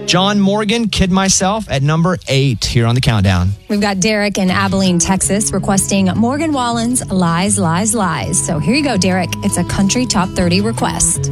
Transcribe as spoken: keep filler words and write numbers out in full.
John Morgan, Kid Myself, at number eight here on the countdown. We've got Derek in Abilene, Texas, requesting Morgan Wallen's Lies, Lies, Lies. So here you go, Derek. It's a country top thirty request.